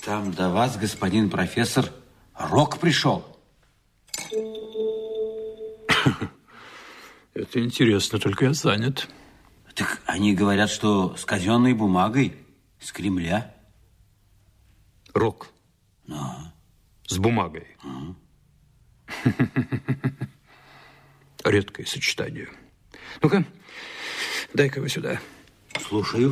Там до вас, господин профессор, Рок пришел. Это интересно, только я занят. Так они говорят, что с казенной бумагой с Кремля. Рок? Да. С бумагой? Редкое сочетание. Ну-ка, дай-ка его сюда. Слушаю.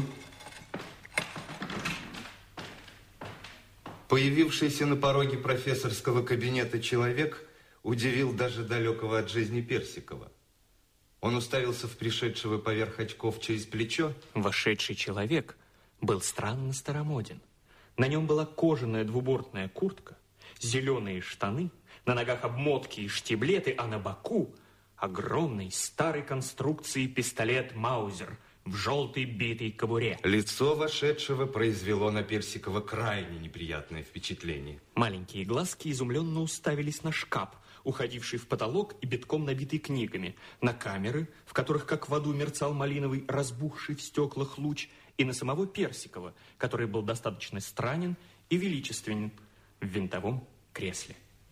Появившийся на пороге профессорского кабинета человек удивил даже далекого от жизни Персикова. Он уставился в пришедшего поверх очков через плечо. Вошедший человек был странно старомоден. На нем была кожаная двубортная куртка, зеленые штаны, на ногах обмотки и штиблеты, а на боку огромный старой конструкции пистолет Маузер в желтой битой кобуре. Лицо вошедшего произвело на Персикова крайне неприятное впечатление. Маленькие глазки изумленно уставились на шкаф, уходивший в потолок и битком набитый книгами, на камеры, в которых, как в аду, мерцал малиновый, разбухший в стеклах луч, и на самого Персикова, который был достаточно странен и величественен в винтовом кресле.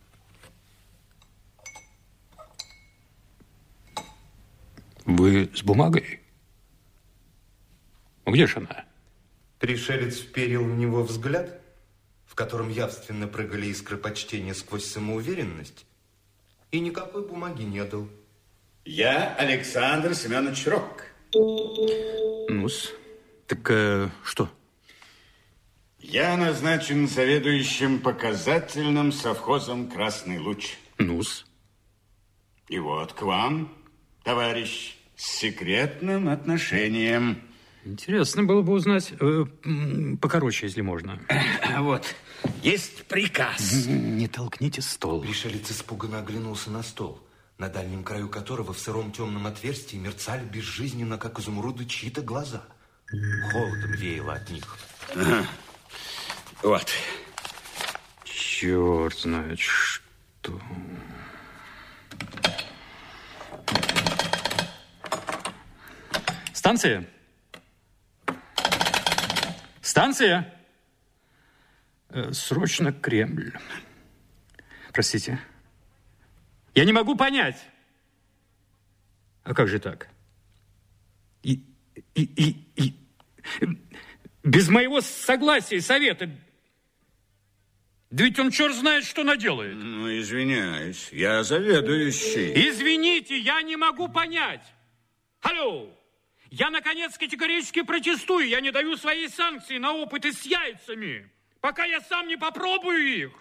Вы с бумагой? Где же она? Пришелец вперил в него взгляд, в котором явственно прыгали искры почтения сквозь самоуверенность, и никакой бумаги не дал. Я Александр Семенович Рок. Ну-с, так что? Я назначен заведующим показательным совхозом «Красный луч». Ну-с. И вот к вам, товарищ, с секретным отношением. Интересно было бы узнать, покороче, если можно. Вот, есть приказ. Не толкните стол. Пришелец испуганно оглянулся на стол, на дальнем краю которого в сыром темном отверстии мерцали безжизненно, как изумруды, чьи-то глаза. Холодом веяло от них. Ага. Вот. Черт знает что. Станция? Станция? Срочно Кремль. Простите. Я не могу понять. А как же так? И без моего согласия и совета. Да ведь он черт знает, что наделает. Ну, извиняюсь, я заведующий. Извините, я не могу понять. Алло, я, наконец, категорически протестую. Я не даю своей санкции на опыты с яйцами, пока я сам не попробую их.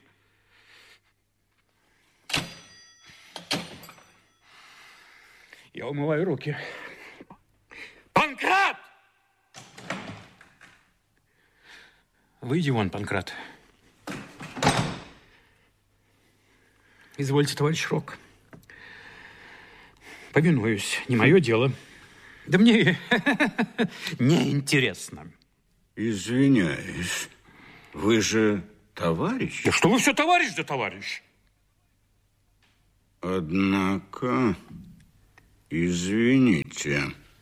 Я умываю руки. Панкрат! Выйди вон, Панкрат. Извольте, товарищ Рок. Повинуюсь, не мое дело. Да мне неинтересно. Извиняюсь, вы же товарищ? Да что вы все товарищ да товарищ? Однако, извините.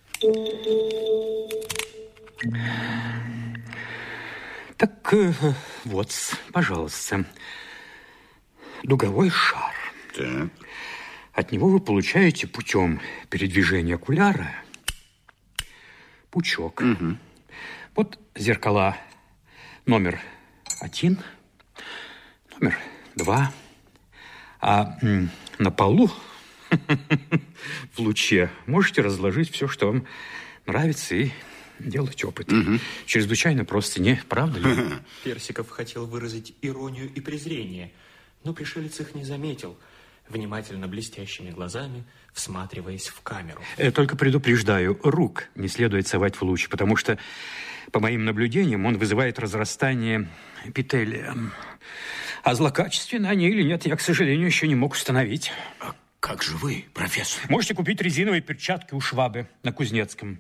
Так вот, пожалуйста, дуговой шар. Так. От него вы получаете путем передвижения окуляра пучок. Угу. Вот зеркала номер 1, номер 2. А на полу в луче можете разложить все, что вам нравится, и делать опыт. Угу. Чрезвычайно просто, не правда ли? Персиков хотел выразить иронию и презрение, но пришелец их не заметил, внимательно блестящими глазами всматриваясь в камеру. Только предупреждаю, рук не следует совать в луч, потому что, по моим наблюдениям, он вызывает разрастание эпителия. А злокачественны они или нет, я, к сожалению, еще не мог установить. А как же вы, профессор? Можете купить резиновые перчатки у Швабы на Кузнецком.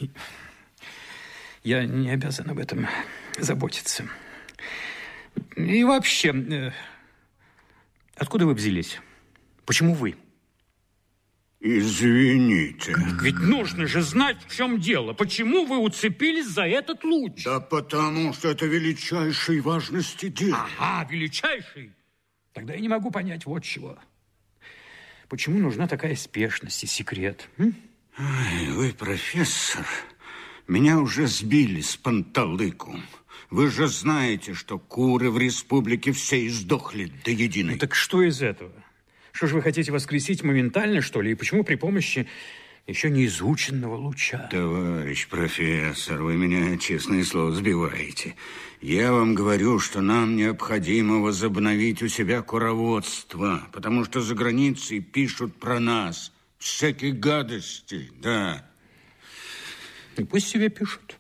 Я не обязан об этом заботиться. И вообще, откуда вы взялись? Почему вы? Извините. Ведь нужно же знать, в чем дело. Почему вы уцепились за этот луч? Да потому что это величайшей важности дело. Ага, величайший. Тогда я не могу понять вот чего. Почему нужна такая спешность и секрет? Ай, вы, профессор, меня уже сбили с панталыку. Вы же знаете, что куры в республике все издохли до единой. Ну, так что из этого? Что же вы хотите воскресить моментально, что ли? И почему при помощи еще не изученного луча? Товарищ профессор, вы меня, честное слово, сбиваете. Я вам говорю, что нам необходимо возобновить у себя куроводство, потому что за границей пишут про нас всякие гадости, да. И пусть себе пишут.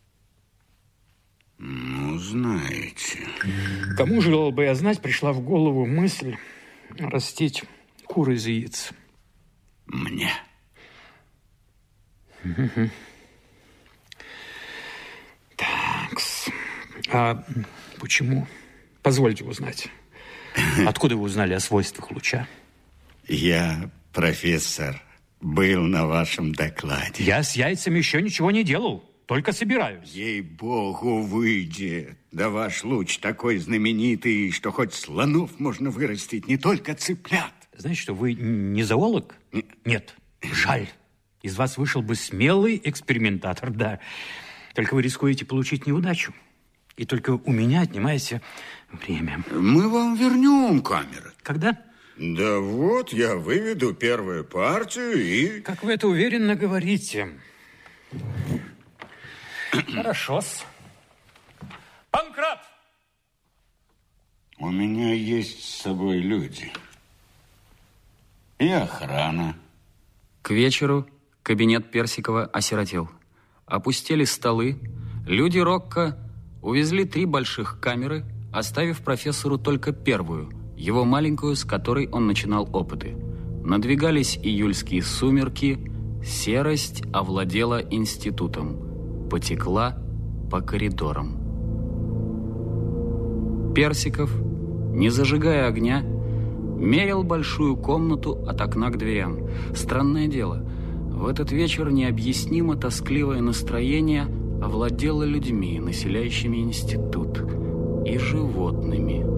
Ну, знаете. Кому, желал бы я знать, пришла в голову мысль растить кур из яиц? Мне. Такс. А почему? Позвольте узнать. Откуда вы узнали о свойствах луча? Я, профессор, был на вашем докладе. Я с яйцами еще ничего не делал, только собираюсь. Ей-богу, выйдет. Да ваш луч такой знаменитый, что хоть слонов можно вырастить, не только цыплят. Знаете что, вы не зоолог? Нет, жаль. Из вас вышел бы смелый экспериментатор, да. Только вы рискуете получить неудачу. И только у меня отнимаете время. Мы вам вернем камеры. Когда? Да вот, я выведу первую партию и... Как вы это уверенно говорите. Хорошо-с. Панкрат! У меня есть с собой люди. И охрана. К вечеру кабинет Персикова осиротел. Опустили столы. Люди Рокко увезли 3 больших камеры, оставив профессору только первую, его маленькую, с которой он начинал опыты. Надвигались июльские сумерки, серость овладела институтом, потекла по коридорам. Персиков, не зажигая огня, мерил большую комнату от окна к дверям. Странное дело, в этот вечер необъяснимо тоскливое настроение овладело людьми, населяющими институт, и животными.